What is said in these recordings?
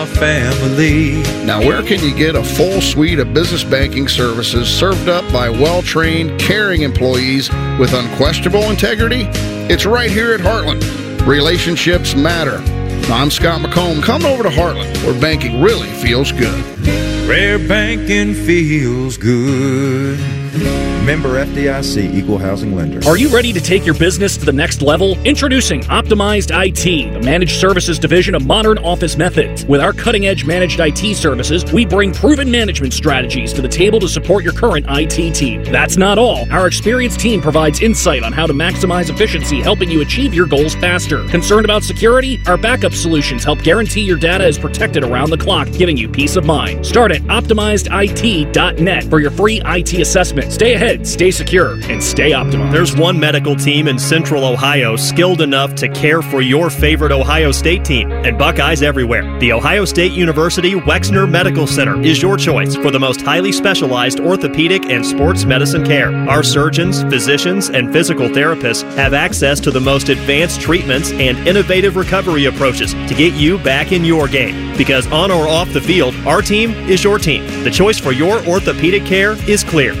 family. Now, where can you get a full suite of business banking services served up by well-trained, caring employees with unquestionable integrity? It's right here at Heartland. Relationships matter. I'm Scott McComb. Come over to Heartland, where banking really feels good. Where banking feels good. Member FDIC, Equal Housing Lender. Are you ready to take your business to the next level? Introducing Optimized IT, the managed services division of Modern Office Methods. With our cutting-edge managed IT services, we bring proven management strategies to the table to support your current IT team. That's not all. Our experienced team provides insight on how to maximize efficiency, helping you achieve your goals faster. Concerned about security? Our backup solutions help guarantee your data is protected around the clock, giving you peace of mind. Start at OptimizedIT.net for your free IT assessment. Stay ahead, stay secure, and stay optimized. There's one medical team in Central Ohio skilled enough to care for your favorite Ohio State team, and Buckeyes everywhere. The Ohio State University Wexner Medical Center is your choice for the most highly specialized orthopedic and sports medicine care. Our surgeons, physicians, and physical therapists have access to the most advanced treatments and innovative recovery approaches to get you back in your game. Because on or off the field, our team is your team. The choice for your orthopedic care is clear.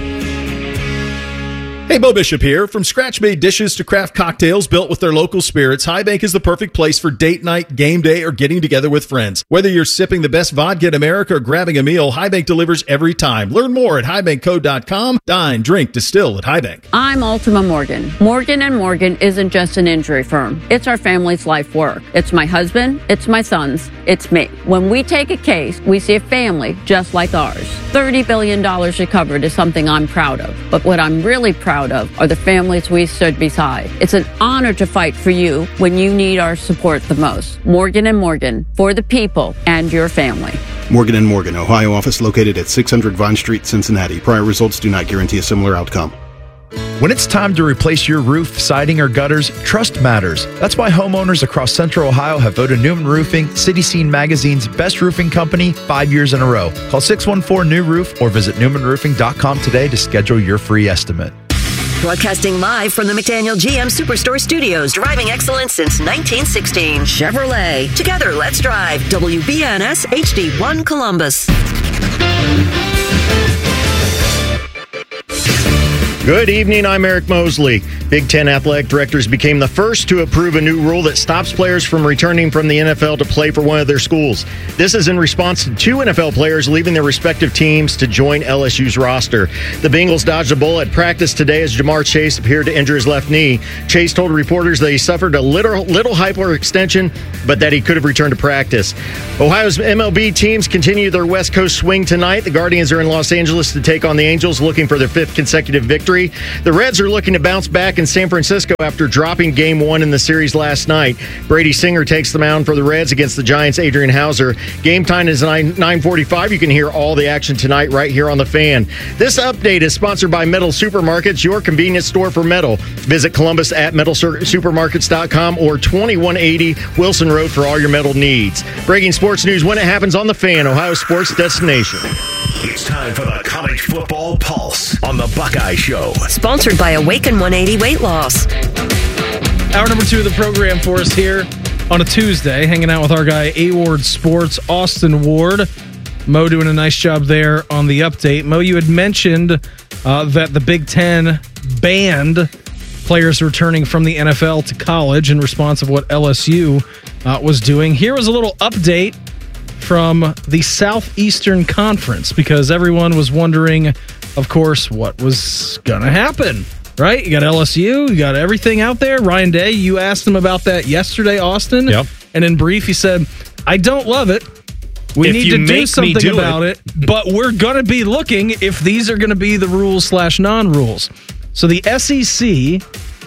Hey, Bo Bishop here. From scratch-made dishes to craft cocktails built with their local spirits, High Bank is the perfect place for date night, game day, or getting together with friends. Whether you're sipping the best vodka in America or grabbing a meal, High Bank delivers every time. Learn more at highbankco.com. Dine, drink, distill at High Bank. I'm Ultima Morgan. Morgan & Morgan isn't just an injury firm. It's our family's life work. It's my husband, it's my sons, it's me. When we take a case, we see a family just like ours. $30 billion recovered is something I'm proud of. But what I'm really proud of are the families we stood beside. It's an honor to fight for you when you need our support the most. Morgan & Morgan, for the people and your family. Morgan & Morgan, Ohio office located at 600 Vine Street, Cincinnati. Prior results do not guarantee a similar outcome. When it's time to replace your roof, siding, or gutters, trust matters. That's why homeowners across Central Ohio have voted Newman Roofing City Scene Magazine's best roofing company 5 years in a row. Call 614-NEW-ROOF or visit newmanroofing.com today to schedule your free estimate. Broadcasting live from the McDaniel GM Superstore Studios, driving excellence since 1916. Chevrolet. Together, let's drive. WBNS HD1 Columbus. Good evening, I'm Eric Mosley. Big Ten athletic directors became the first to approve a new rule that stops players from returning from the NFL to play for one of their schools. This is in response to two NFL players leaving their respective teams to join LSU's roster. The Bengals dodged a bullet at practice today as Jamar Chase appeared to injure his left knee. Chase told reporters that he suffered a little hyperextension, but that he could have returned to practice. Ohio's MLB teams continue their West Coast swing tonight. The Guardians are in Los Angeles to take on the Angels, looking for their fifth consecutive victory. The Reds are looking to bounce back in San Francisco after dropping Game 1 in the series last night. Brady Singer takes the mound for the Reds against the Giants' Adrian Hauser. Game time is 9:45. You can hear all the action tonight right here on The Fan. This update is sponsored by Metal Supermarkets, your convenience store for metal. Visit Columbus at metalsupermarkets.com or 2180 Wilson Road for all your metal needs. Breaking sports news when it happens on The Fan, Ohio sports destination. It's time for the College Football Pulse on the Buckeye Show. Sponsored by Awaken 180 Weight Loss. Hour number 2 of the program for us here on a Tuesday, hanging out with our guy, A-Ward Sports, Austin Ward. Mo doing a nice job there on the update. Mo, you had mentioned that the Big Ten banned players returning from the NFL to college in response of what LSU was doing. Here was a little update from the Southeastern Conference, because everyone was wondering, of course, what was going to happen, right? You got LSU, you got everything out there. Ryan Day, you asked him about that yesterday, Austin. Yep. And in brief, he said, I don't love it. We need to do something about it, but we're going to be looking if these are going to be the rules/non-rules. So the SEC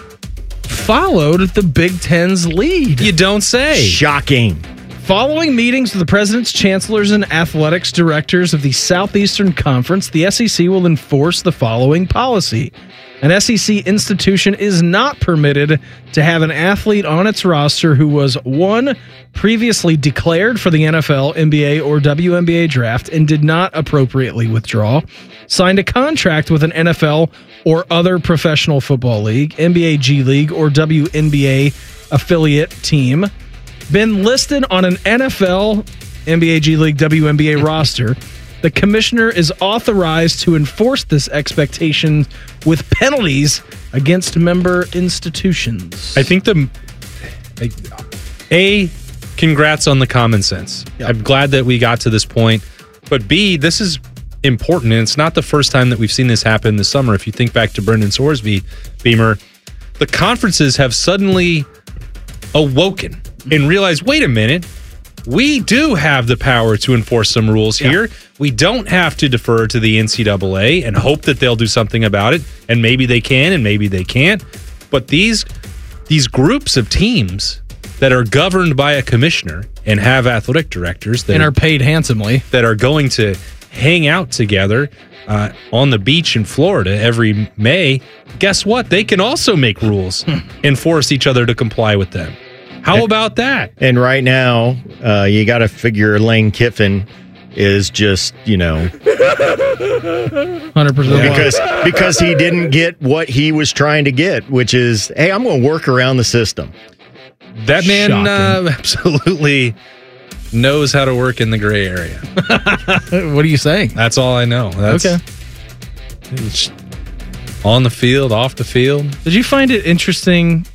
followed the Big Ten's lead. You don't say. Shocking. Following meetings with the presidents, chancellors, and athletics directors of the Southeastern Conference, the SEC will enforce the following policy. An SEC institution is not permitted to have an athlete on its roster who was, 1, previously declared for the NFL, NBA, or WNBA draft and did not appropriately withdraw, signed a contract with an NFL or other professional football league, NBA G League, or WNBA affiliate team, been listed on an NFL NBA G League WNBA roster, the commissioner is authorized to enforce this expectation with penalties against member institutions. I think congrats on the common sense. Yep. I'm glad that we got to this point. But B, this is important, and it's not the first time that we've seen this happen this summer. If you think back to Brendan Sorsby, Beamer, the conferences have suddenly awoken and realized, wait a minute, we do have the power to enforce some rules here. We don't have to defer to the NCAA and hope that they'll do something about it, and maybe they can and maybe they can't. But these groups of teams that are governed by a commissioner and have athletic directors that are paid handsomely, that are going to hang out together on the beach in Florida every May, guess what? They can also make rules and force each other to comply with them. How about that? And right now, you got to figure Lane Kiffin is just, 100% because he didn't get what he was trying to get, which is, hey, I'm going to work around the system. That man absolutely knows how to work in the gray area. What are you saying? That's all I know. Okay. It's on the field, off the field. Did you find it interesting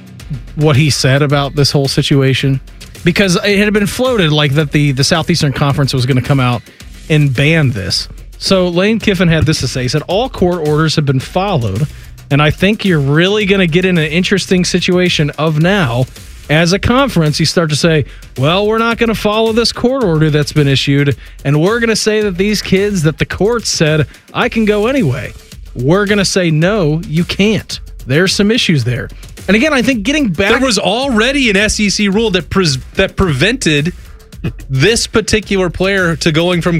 what he said about this whole situation? Because it had been floated like that the Southeastern Conference was going to come out and ban this. So Lane Kiffin had this to say. He said, all court orders have been followed, and I think you're really going to get in an interesting situation of now. As a conference, you start to say, well, we're not going to follow this court order that's been issued, and we're going to say that these kids that the court said, I can go anyway. We're going to say, no, you can't. There's some issues there. And again, I think getting back... There was already an SEC rule that prevented this particular player to going from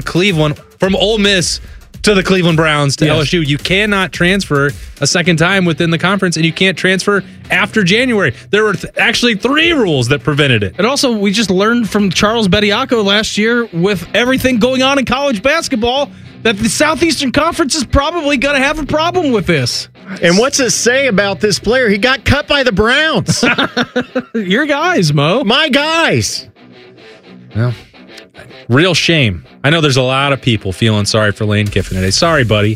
Ole Miss to the Cleveland Browns to LSU. You cannot transfer a second time within the conference, and you can't transfer after January. There were actually 3 rules that prevented it. And also, we just learned from Charles Bediako last year with everything going on in college basketball that the Southeastern Conference is probably going to have a problem with this. And what's it say about this player? He got cut by the Browns. Your guys, Mo. My guys. Well, real shame. I know there's a lot of people feeling sorry for Lane Kiffin today. Sorry, buddy.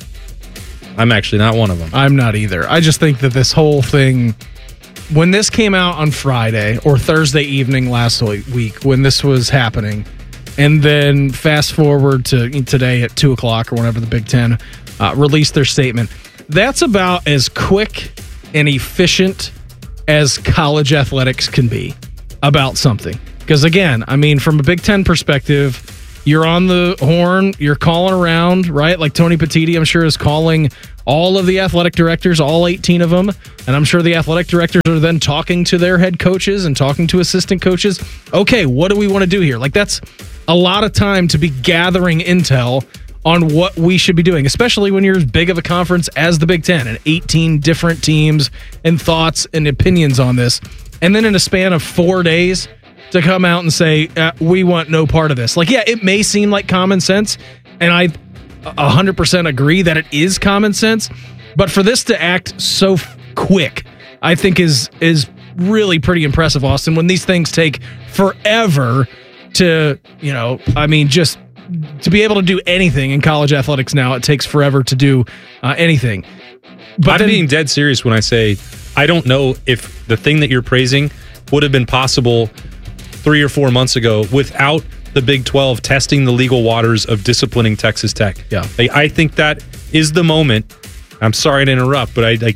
I'm actually not one of them. I'm not either. I just think that this whole thing, when this came out on Friday or Thursday evening last week, when this was happening, and then fast forward to today at 2 o'clock or whenever the Big Ten released their statement, that's about as quick and efficient as college athletics can be about something. Because again, I mean, from a Big Ten perspective, you're on the horn, you're calling around, right? Like Tony Petitti, I'm sure, is calling all of the athletic directors, all 18 of them. And I'm sure the athletic directors are then talking to their head coaches and talking to assistant coaches. Okay, what do we want to do here? Like, that's a lot of time to be gathering intel on what we should be doing, especially when you're as big of a conference as the Big Ten and 18 different teams and thoughts and opinions on this. And then in a span of 4 days to come out and say, we want no part of this. Like, yeah, it may seem like common sense, and I 100% agree that it is common sense, but for this to act so quick, I think is really pretty impressive, Austin, when these things take forever to, just to be able to do anything in college athletics now. It takes forever to do anything. But I'm being dead serious when I say I don't know if the thing that you're praising would have been possible 3 or 4 months ago without the Big 12 testing the legal waters of disciplining Texas Tech. Yeah, I think that is the moment. I'm sorry to interrupt, but I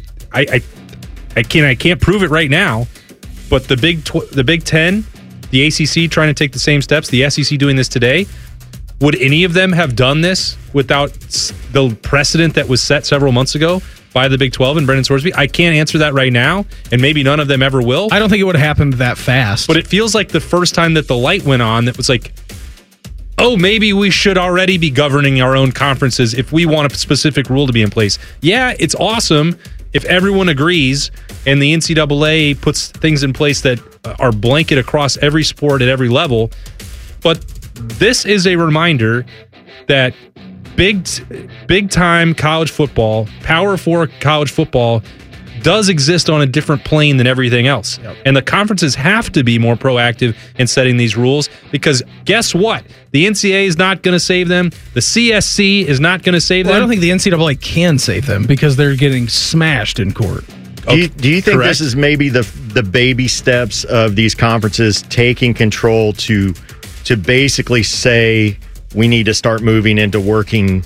can't prove it right now. But the Big Ten, the ACC trying to take the same steps, the SEC doing this today. Would any of them have done this without the precedent that was set several months ago by the Big 12 and Brendan Sorsby? I can't answer that right now, and maybe none of them ever will. I don't think it would have happened that fast. But it feels like the first time that the light went on, that was like, oh, maybe we should already be governing our own conferences if we want a specific rule to be in place. Yeah, it's awesome if everyone agrees and the NCAA puts things in place that are blanket across every sport at every level. But this is a reminder that big time college football, Power 4 college football, does exist on a different plane than everything else. Yep. And the conferences have to be more proactive in setting these rules because guess what? The NCAA is not going to save them. The CSC is not going to save them. I don't think the NCAA can save them because they're getting smashed in court. Do you think this is maybe the baby steps of these conferences taking control to basically say we need to start moving into working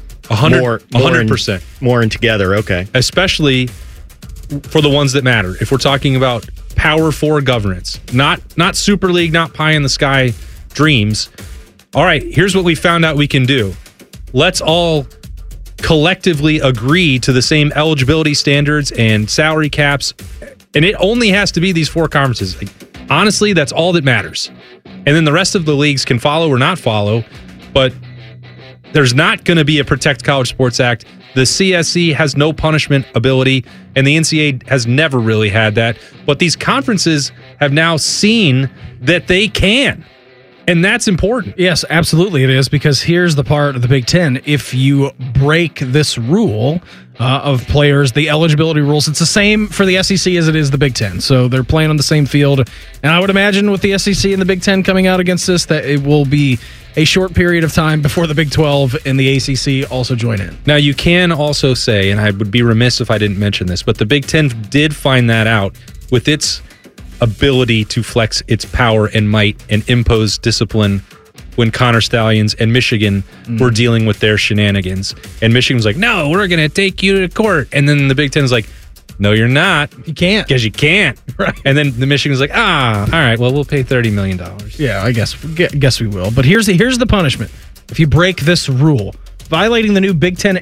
100%. More in together, okay. Especially for the ones that matter. If we're talking about Power 4 governance, not Super League, not pie in the sky dreams. All right, here's what we found out we can do. Let's all collectively agree to the same eligibility standards and salary caps, and it only has to be these 4 conferences. Honestly, that's all that matters. And then the rest of the leagues can follow or not follow, but there's not going to be a Protect College Sports Act. The CSC has no punishment ability, and the NCAA has never really had that. But these conferences have now seen that they can. And that's important. Yes, absolutely it is, because here's the part of the Big Ten. If you break this rule of players, the eligibility rules, it's the same for the SEC as it is the Big Ten. So they're playing on the same field. And I would imagine with the SEC and the Big Ten coming out against this, that it will be a short period of time before the Big 12 and the ACC also join in. Now, you can also say, and I would be remiss if I didn't mention this, but the Big Ten did find that out with its ability to flex its power and might and impose discipline when Connor Stallions and Michigan were dealing with their shenanigans. And Michigan was like, no, we're going to take you to court. And then the Big Ten is like, no, you're not. You can't. Because you can't. Right. And then the Michigan's like, all right, well, we'll pay $30 million. Yeah, I guess we will. But here's the punishment. If you break this rule, violating the new Big Ten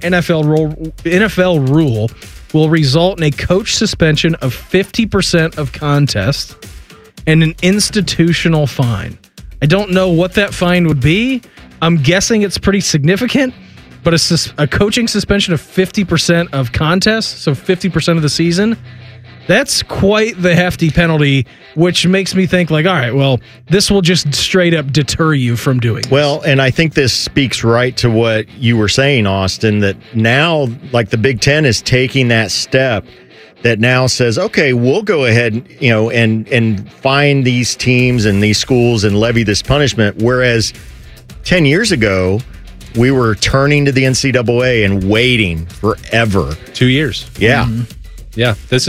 NFL rule will result in a coach suspension of 50% of contests and an institutional fine. I don't know what that fine would be. I'm guessing it's pretty significant, but a coaching suspension of 50% of contests, so 50% of the season, that's quite the hefty penalty, which makes me think like, all right, well, this will just straight up deter you from doing this. Well, and I think this speaks right to what you were saying, Austin, that now, like the Big Ten is taking that step that now says, okay, we'll go ahead, and find these teams and these schools and levy this punishment. Whereas 10 years ago, we were turning to the NCAA and waiting forever. 2 years. Yeah. Mm-hmm. Yeah. This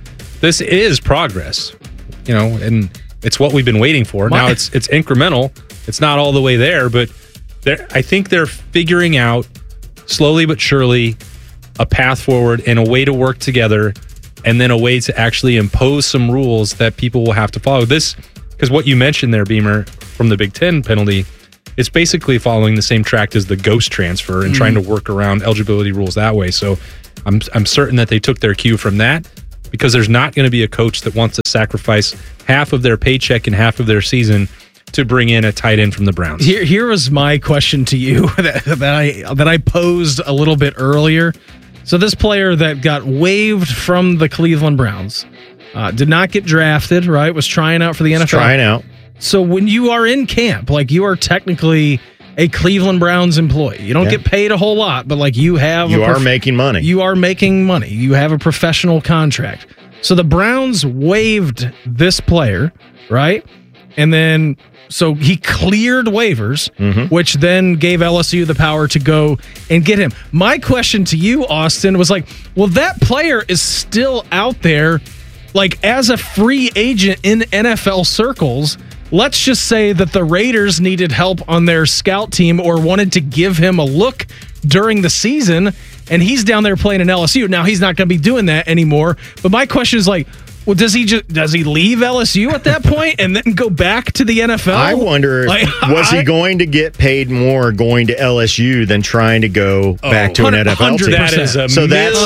is progress, and it's what we've been waiting for. Now it's incremental. It's not all the way there, but I think they're figuring out slowly but surely a path forward and a way to work together, and then a way to actually impose some rules that people will have to follow. This, because what you mentioned there, Beamer, from the Big Ten penalty, it's basically following the same track as the ghost transfer and trying to work around eligibility rules that way. So I'm certain that they took their cue from that, because there's not going to be a coach that wants to sacrifice half of their paycheck and half of their season to bring in a tight end from the Browns. Here was my question to you that I posed a little bit earlier. So this player that got waived from the Cleveland Browns did not get drafted, right? Was trying out for the NFL. Trying out. So when you are in camp, like you are technically a Cleveland Browns employee. You don't get paid a whole lot, but like you are making money. You are making money. You have a professional contract. So the Browns waived this player, right? And then so he cleared waivers, which then gave LSU the power to go and get him. My question to you, Austin, was like, well, that player is still out there, like as a free agent in NFL circles. Let's just say that the Raiders needed help on their scout team or wanted to give him a look during the season, and he's down there playing in LSU. Now, he's not going to be doing that anymore. But my question is like, well, does he leave LSU at that point and then go back to the NFL? I wonder, was he going to get paid more going to LSU than trying to go back to an NFL team? That is a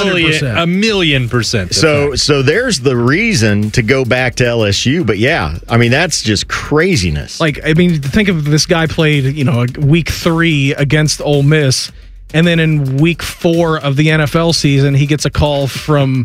million percent. So there's the reason to go back to LSU. But yeah, I mean, that's just craziness. Like, I mean, think of this guy played, week 3 against Ole Miss. And then in week 4 of the NFL season, he gets a call from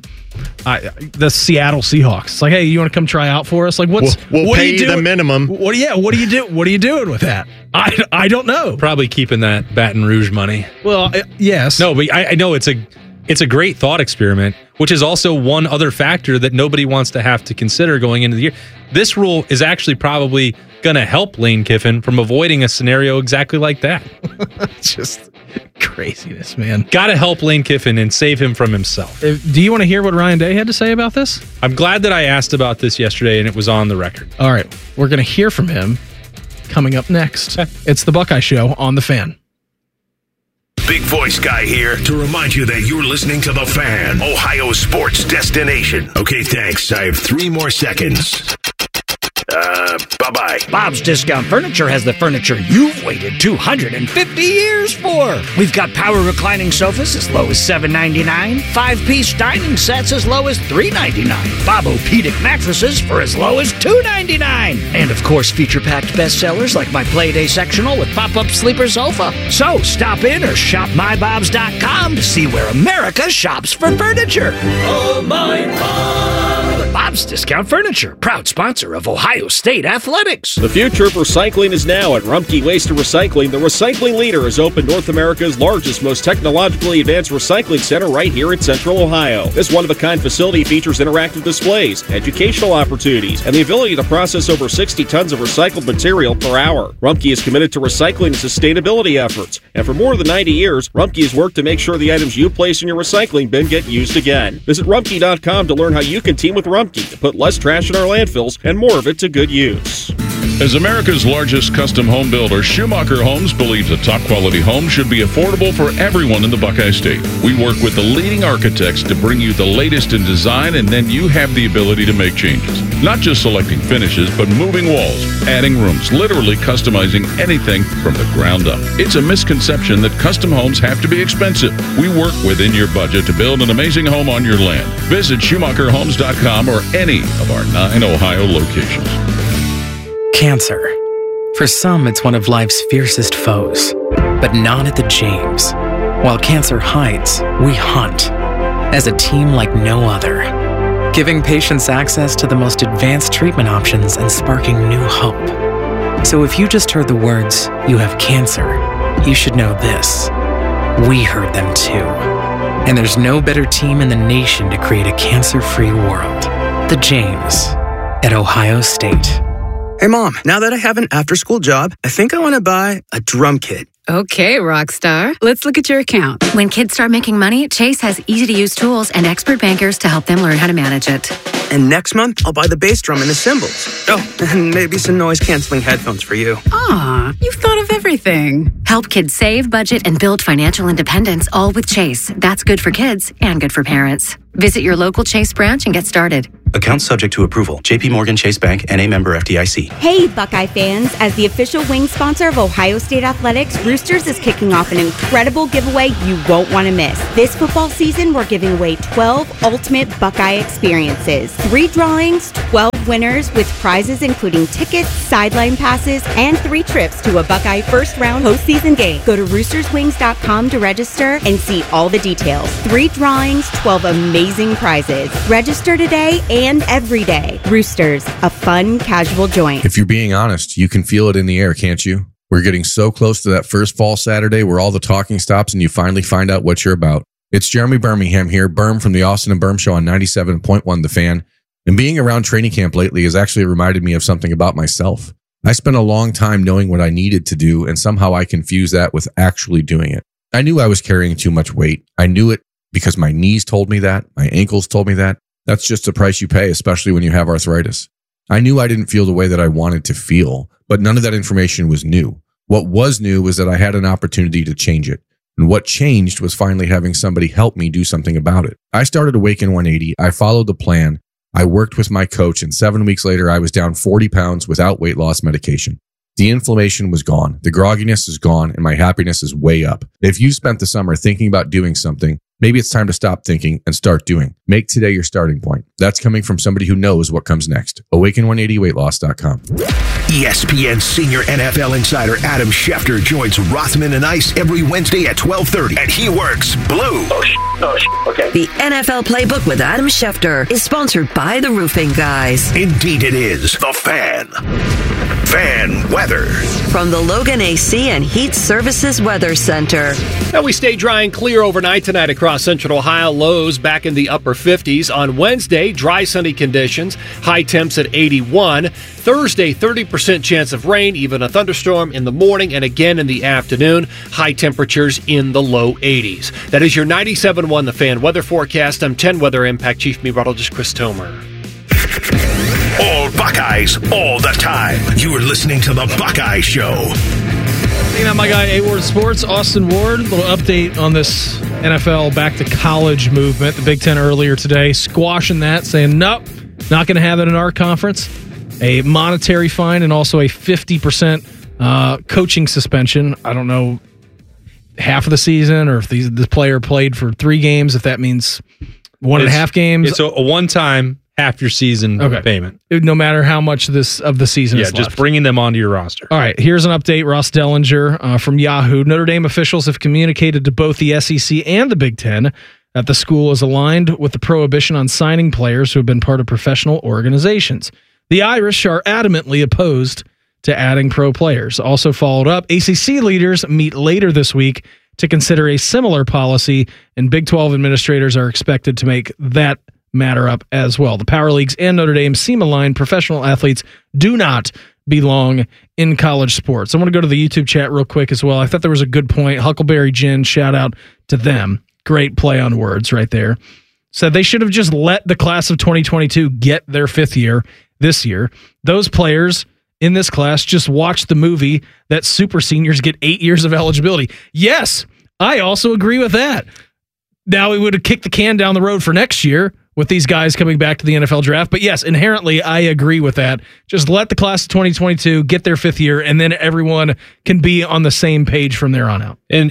the Seattle Seahawks. It's like, hey, you want to come try out for us? Like, we'll pay you the minimum. What do you do? What are you doing with that? I don't know. Probably keeping that Baton Rouge money. Well, yes. No, but I know it's It's a great thought experiment, which is also one other factor that nobody wants to have to consider going into the year. This rule is actually probably going to help Lane Kiffin from avoiding a scenario exactly like that. Just craziness, man. Got to help Lane Kiffin and save him from himself. Do you want to hear what Ryan Day had to say about this? I'm glad that I asked about this yesterday and it was on the record. All right. We're going to hear from him coming up next. It's the Buckeye Show on The Fan. Big voice guy here to remind you that you're listening to The Fan, Ohio sports destination. Okay, thanks. I have 3 more seconds. Bye-bye. Bob's Discount Furniture has the furniture you've waited 250 years for. We've got power reclining sofas as low as $7.99, 5-piece dining sets as low as $3.99, Bob-O-Pedic mattresses for as low as $2.99, and of course feature-packed bestsellers like my Playday sectional with pop-up sleeper sofa. So stop in or shop mybobs.com to see where America shops for furniture. Oh, my Bob! Bob's Discount Furniture, proud sponsor of Ohio State Athletics. The future of recycling is now at Rumpke Waste and Recycling. The recycling leader has opened North America's largest, most technologically advanced recycling center right here in Central Ohio. This one-of-a-kind facility features interactive displays, educational opportunities, and the ability to process over 60 tons of recycled material per hour. Rumpke is committed to recycling and sustainability efforts, and for more than 90 years, Rumpke has worked to make sure the items you place in your recycling bin get used again. Visit Rumpke.com to learn how you can team with Rumpke to put less trash in our landfills and more of it to good use. As America's largest custom home builder, Schumacher Homes believes a top-quality home should be affordable for everyone in the Buckeye State. We work with the leading architects to bring you the latest in design, and then you have the ability to make changes. Not just selecting finishes, but moving walls, adding rooms, literally customizing anything from the ground up. It's a misconception that custom homes have to be expensive. We work within your budget to build an amazing home on your land. Visit SchumacherHomes.com or any of our 9 Ohio locations. Cancer. For some, it's one of life's fiercest foes, but not at the James. While cancer hides, we hunt as a team like no other, giving patients access to the most advanced treatment options and sparking new hope. So if you just heard the words, "You have cancer," you should know this. We heard them too. And there's no better team in the nation to create a cancer-free world. The James at Ohio State. Hey, Mom, now that I have an after-school job, I think I want to buy a drum kit. Okay, Rockstar. Let's look at your account. When kids start making money, Chase has easy-to-use tools and expert bankers to help them learn how to manage it. And next month, I'll buy the bass drum and the cymbals. Oh, and maybe some noise-canceling headphones for you. Aw, you've thought of everything. Help kids save, budget, and build financial independence, all with Chase. That's good for kids and good for parents. Visit your local Chase branch and get started. Account subject to approval. J.P. Morgan Chase Bank, N.A. member FDIC. Hey, Buckeye fans. As the official wing sponsor of Ohio State Athletics, Roosters is kicking off an incredible giveaway you won't want to miss. This football season, we're giving away 12 ultimate Buckeye experiences. 3 drawings, 12 winners with prizes including tickets, sideline passes, and 3 trips to a Buckeye first-round postseason game. Go to roosterswings.com to register and see all the details. 3 drawings, 12 amazing prizes. Register today and every day. Roosters, a fun, casual joint. If you're being honest, you can feel it in the air, can't you? We're getting so close to that first fall Saturday where all the talking stops and you finally find out what you're about. It's Jeremy Birmingham here, Berm from the Austin and Berm Show on 97.1 The Fan. And being around training camp lately has actually reminded me of something about myself. I spent a long time knowing what I needed to do, and somehow I confused that with actually doing it. I knew I was carrying too much weight. I knew it because my knees told me that, my ankles told me that. That's just the price you pay, especially when you have arthritis. I knew I didn't feel the way that I wanted to feel, but none of that information was new. What was new was that I had an opportunity to change it. And what changed was finally having somebody help me do something about it. I started Awaken 180. I followed the plan. I worked with my coach, and 7 weeks later, I was down 40 pounds without weight loss medication. The inflammation was gone. The grogginess is gone, and my happiness is way up. If you spent the summer thinking about doing something, maybe it's time to stop thinking and start doing. Make today your starting point. That's coming from somebody who knows what comes next. Awaken180weightloss.com. ESPN senior NFL insider Adam Schefter joins Rothman and Ice every Wednesday at 12:30, and he works blue. Okay. The NFL Playbook with Adam Schefter is sponsored by the Roofing Guys. Indeed it is. The Fan. Fan weather. From the Logan AC and Heat Services Weather Center. Now we stay dry and clear overnight tonight across central Ohio. Lows back in the upper 50s. On Wednesday, dry sunny conditions. High temps at 81. Thursday, 30% chance of rain, even a thunderstorm in the morning and again in the afternoon. High temperatures in the low 80s. That is your 97.1 The Fan weather forecast. I'm 10 Weather Impact Chief Meteorologist Chris Tomer. All Buckeyes, all the time. You are listening to The Buckeye Show. Checking out my guy, A Ward Sports, Austin Ward. A little update on this NFL back to college movement. The Big Ten earlier today squashing that, saying, nope, not going to have it in our conference. A monetary fine and also a 50% coaching suspension. I don't know, half of the season, or if the player played for 3 games, if that means 1.5 games. It's a one-time half your season payment. No matter how much of the season is left. Yeah, just bringing them onto your roster. All right, here's an update. Ross Dellinger from Yahoo. Notre Dame officials have communicated to both the SEC and the Big Ten that the school is aligned with the prohibition on signing players who have been part of professional organizations. The Irish are adamantly opposed to adding pro players. Also followed up, ACC leaders meet later this week to consider a similar policy, and Big 12 administrators are expected to make that matter up as well. The Power Leagues and Notre Dame seem aligned. Professional athletes do not belong in college sports. I want to go to the YouTube chat real quick as well. I thought there was a good point. Huckleberry Gin, shout out to them. Great play on words right there. Said they should have just let the class of 2022 get their 5th year this year. Those players in this class just watched the movie that super seniors get 8 years of eligibility. Yes, I also agree with that. Now we would have kicked the can down the road for next year with these guys coming back to the NFL draft. But yes, inherently, I agree with that. Just let the class of 2022 get their 5th year, and then everyone can be on the same page from there on out. And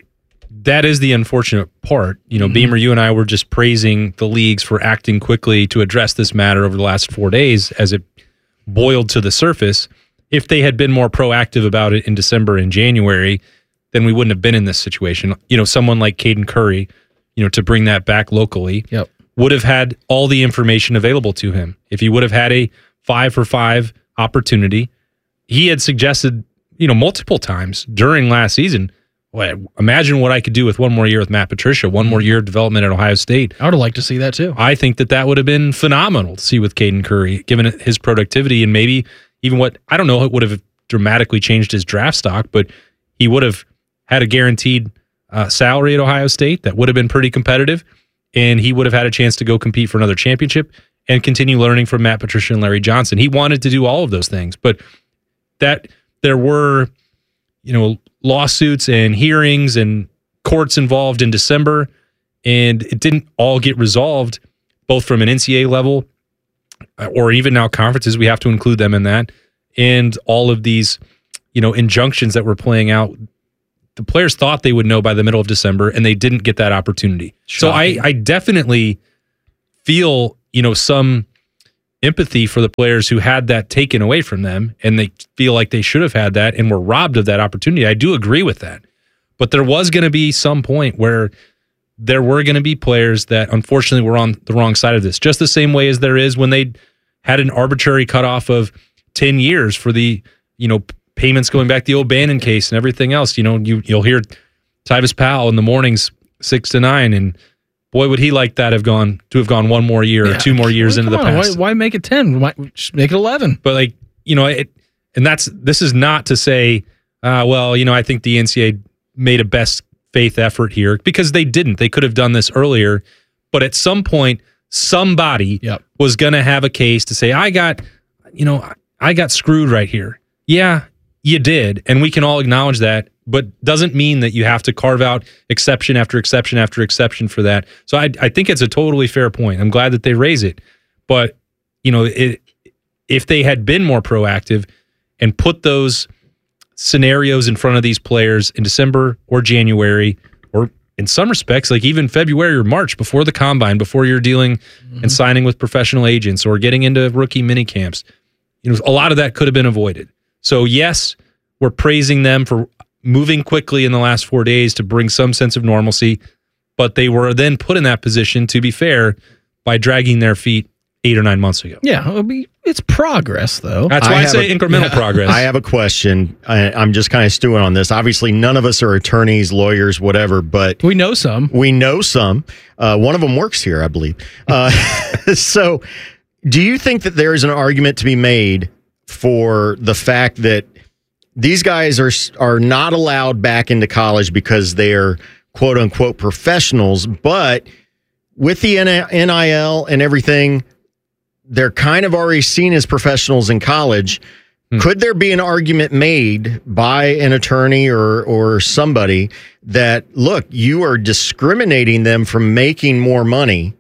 that is the unfortunate part. You know, Beamer, you and I were just praising the leagues for acting quickly to address this matter over the last 4 days as it boiled to the surface. If they had been more proactive about it in December and January, then we wouldn't have been in this situation. You know, someone like Caden Curry, you know, to bring that back locally, would have had all the information available to him. If he would have had a 5-for-5 opportunity, he had suggested, you know, multiple times during last season, well, imagine what I could do with one more year with Matt Patricia, one more year of development at Ohio State. I would have liked to see that too. I think that would have been phenomenal to see with Caden Curry, given his productivity and maybe even what, I don't know, it would have dramatically changed his draft stock, but he would have had a guaranteed salary at Ohio State that would have been pretty competitive, and he would have had a chance to go compete for another championship and continue learning from Matt Patricia and Larry Johnson. He wanted to do all of those things, but that there were, you know, lawsuits and hearings and courts involved in December, and it didn't all get resolved, both from an NCAA level or even now conferences. We have to include them in that, and all of these, you know, injunctions that were playing out. The players thought they would know by the middle of December, and they didn't get that opportunity. Shocking. So I definitely feel, you know, some empathy for the players who had that taken away from them, and they feel like they should have had that and were robbed of that opportunity. I do agree with that. But there was going to be some point where there were going to be players that unfortunately were on the wrong side of this, just the same way as there is when they had an arbitrary cutoff of 10 years for the, you know, payments going back, the O'Bannon case and everything else. You know, you'll hear Tyvis Powell in the mornings 6 to 9, and boy, would he like that have gone 1 more year or 2 more years into the past. Why make it 10? Why just make it 11? But like, you know, this is not to say, well, you know, I think the NCAA made a best faith effort here, because they didn't. They could have done this earlier, but at some point, somebody was going to have a case to say, I got screwed right here. Yeah, you did, and we can all acknowledge that, but doesn't mean that you have to carve out exception after exception after exception for that. So I think it's a totally fair point. I'm glad that they raise it, but you know, if they had been more proactive and put those scenarios in front of these players in December or January or in some respects, like even February or March before the combine, before you're dealing and signing with professional agents or getting into rookie mini camps, a lot of that could have been avoided. So yes, we're praising them for moving quickly in the last 4 days to bring some sense of normalcy, but they were then put in that position, to be fair, by dragging their feet 8 or 9 months ago. Yeah, it's progress, though. That's why I say incremental progress. I have a question. I'm just kind of stewing on this. Obviously, none of us are attorneys, lawyers, whatever, but we know some. One of them works here, I believe. So do you think that there is an argument to be made for the fact that these guys are not allowed back into college because they're quote unquote professionals, but with the NIL and everything, they're kind of already seen as professionals in college. Could there be an argument made by an attorney or somebody that, look, you are discriminating them from making more money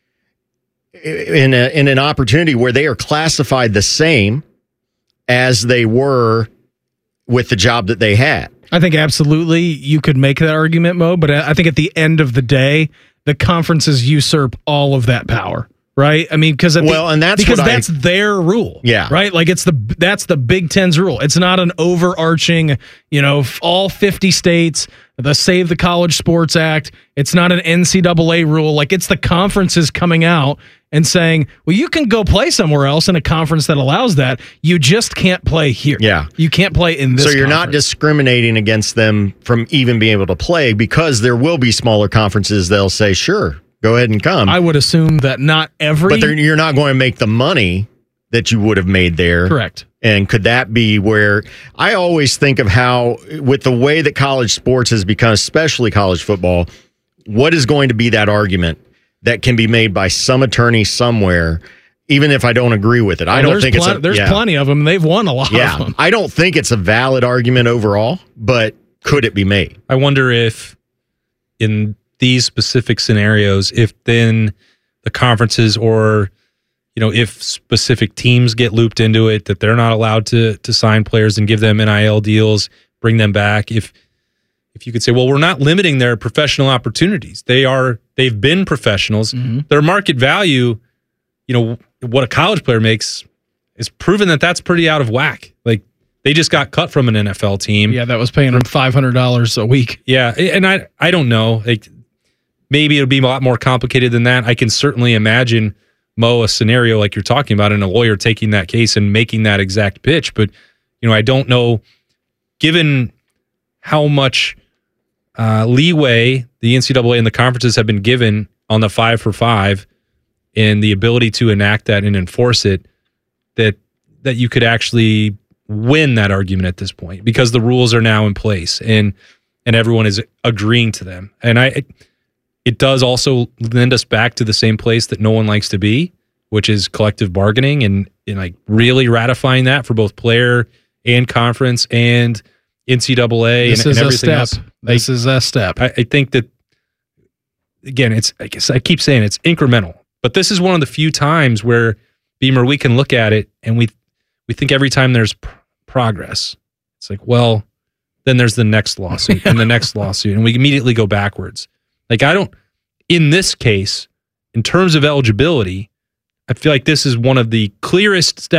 in an opportunity where they are classified the same as they were with the job that they had? I think absolutely you could make that argument, Mo, but I think at the end of the day, the conferences usurp all of that power. Right, I mean, because that's their rule. Yeah, right. Like that's the Big Ten's rule. It's not an overarching, all 50 states, the Save the College Sports Act. It's not an NCAA rule. Like it's the conferences coming out and saying, well, you can go play somewhere else in a conference that allows that. You just can't play here. Yeah, you can't play in this. So you're not discriminating against them from even being able to play, because there will be smaller conferences. They'll say, sure, go ahead and come. I would assume that not every... But you're not going to make the money that you would have made there. Correct. And could that be where... I always think of how, with the way that college sports has become, especially college football, what is going to be that argument that can be made by some attorney somewhere, even if I don't agree with it? I don't think there's plenty of them. They've won a lot of them. I don't think it's a valid argument overall, but could it be made? I wonder if in these specific scenarios, if then the conferences or, if specific teams get looped into it, that they're not allowed to sign players and give them NIL deals, bring them back. If you could say, well, we're not limiting their professional opportunities. They've been professionals. Mm-hmm. Their market value, what a college player makes is proven that that's pretty out of whack. Like they just got cut from an NFL team. Yeah, that was paying them $500 a week. Yeah, and I don't know. Like, maybe it'll be a lot more complicated than that. I can certainly imagine, Mo, a scenario like you're talking about, and a lawyer taking that case and making that exact pitch. But, I don't know, given how much leeway the NCAA and the conferences have been given on the 5-for-5 and the ability to enact that and enforce it, that you could actually win that argument at this point, because the rules are now in place and everyone is agreeing to them. And it does also lend us back to the same place that no one likes to be, which is collective bargaining and like really ratifying that for both player and conference and NCAA and everything else. This is a step. I think that, again, I guess I keep saying it's incremental, but this is one of the few times where, Beamer, we can look at it and we think every time there's progress, it's like, well, then there's the next lawsuit and the next lawsuit, and we immediately go backwards. Like, in this case, in terms of eligibility, I feel like this is one of the clearest steps